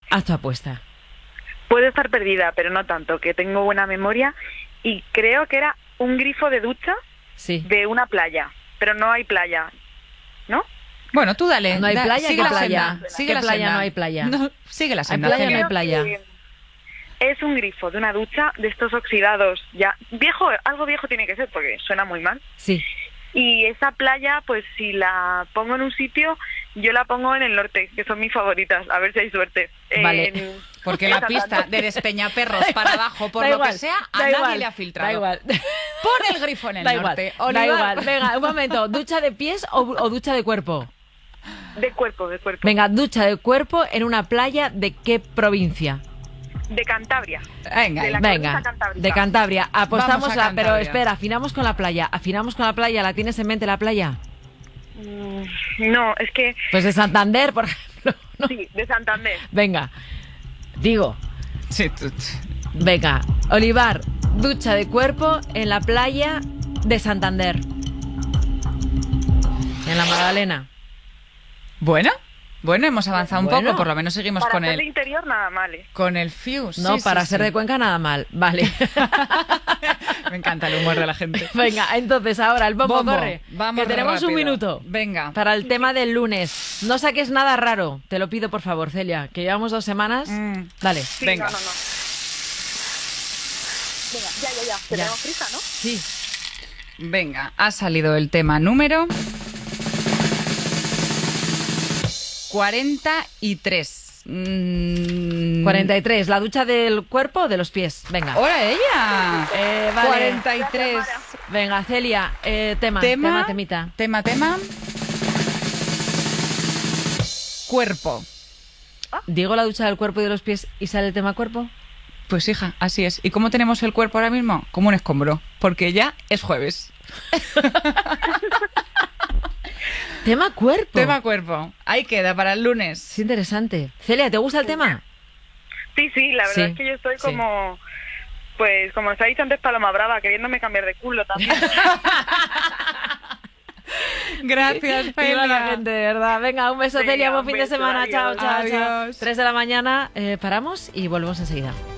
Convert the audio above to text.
Haz tu apuesta. Puedo estar perdida, pero no tanto, que tengo buena memoria. Y creo que era un grifo de ducha Sí. de una playa, pero no hay playa, ¿no? Bueno, tú dale. ¿No hay playa? Sigue ¿Qué la playa? senda, sigue ¿Qué la playa senda. no hay playa? No, sigue la ¿Hay senda. playa o no Celia. hay playa? Que es un grifo de una ducha de estos oxidados, ya viejo, algo viejo tiene que ser porque suena muy mal. Sí. Y esa playa, pues si la pongo en un sitio, yo la pongo en el norte, que son mis favoritas, a ver si hay suerte. Vale. Porque en la Santander. pista de Despeñaperros para abajo, por Da lo igual, que sea, a da nadie igual, le ha filtrado. Da igual. Pon el grifo en el Da igual, norte. da Olivar. igual. Venga, un momento. ¿Ducha de pies o ducha de cuerpo? De cuerpo, de cuerpo. Venga, ducha de cuerpo en una playa de qué provincia. De Cantabria. Venga, De la Venga, cornisa cantábrica. de Cantabria. Apostamos Vamos a la, pero Cantabria. espera, afinamos con la playa. Afinamos con la playa. ¿La tienes en mente la playa? No, es que Pues de Santander, por ejemplo. ¿no? sí, de Santander. Venga, digo, Sí, venga, Olivar, ducha de cuerpo en la playa de Santander. En la Magdalena. Bueno, hemos avanzado un Bueno. poco, por lo menos seguimos Para con ser de el interior, nada mal, ¿eh? con el fuse. No, Sí, para sí, ser sí. de Cuenca nada mal. Vale. Me encanta el humor de la gente. Venga, entonces ahora el bombo, Bombo, corre. vamos que tenemos un rápido. minuto. Venga. Para el tema del lunes. No saques nada raro. Te lo pido, por favor, Celia. Que llevamos 2 semanas. Dale. Sí, Venga. No. Venga, ya. Ya. Tenemos prisa, ¿no? Sí. Venga, ha salido el tema número 43. 43. ¿La ducha del cuerpo o de los pies? Venga. ¡Hola ella! Vale. 43. Venga, Celia. Tema. Temita. Tema. Cuerpo. ¿Digo la ducha del cuerpo y de los pies y sale el tema cuerpo? Pues hija, así es. ¿Y cómo tenemos el cuerpo ahora mismo? Como un escombro, porque ya es jueves. Tema cuerpo. Tema cuerpo. Ahí queda para el lunes. Es interesante. Celia, ¿te gusta el tema? Sí, la verdad Sí, es que yo estoy sí. como... Pues como os ha dicho antes Paloma Brava, queriéndome cambiar de culo también. Gracias, Viva la Celia. gente, de verdad. Venga, un beso, Venga, Celia. Buen un fin de beso, semana. adiós. Chao, chao, chao. Adiós. 3 de la mañana. Paramos y volvemos enseguida.